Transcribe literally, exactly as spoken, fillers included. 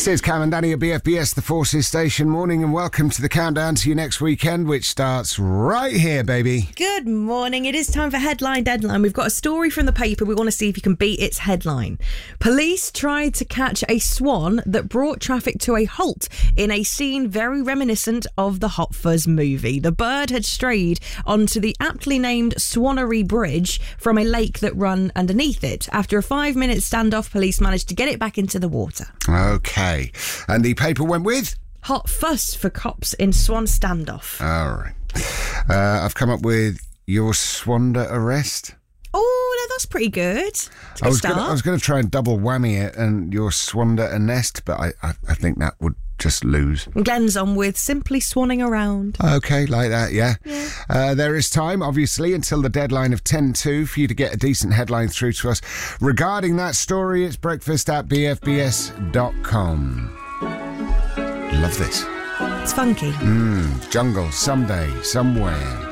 This is Cam and Danny at B F B S, the Forces Station. Morning and welcome to the countdown to your next weekend, which starts right here, baby. Good morning. It is time for Headline Deadline. We've got a story from the paper. We want to see if you can beat its headline. Police tried to catch a swan that brought traffic to a halt in a scene very reminiscent of the Hot Fuzz movie. The bird had strayed onto the aptly named Swannery Bridge from a lake that ran underneath it. After a five-minute standoff, police managed to get it back into the water. Okay. And the paper went with? Hot fuss for cops in Swan standoff. All right. Uh, I've come up with your Swanda arrest. Oh, no, that's pretty good. That's a I was good gonna, start. I was going to try and double whammy it and your Swanda a nest, but I, I, I think that would just lose. Glenn's on with Simply Swanning Around. Okay, like that, yeah. Yeah. Uh, there is time, obviously, until the deadline of ten two for you to get a decent headline through to us. Regarding that story, it's breakfast at b f b s dot com. Love this. It's funky. Mm, jungle, someday, somewhere.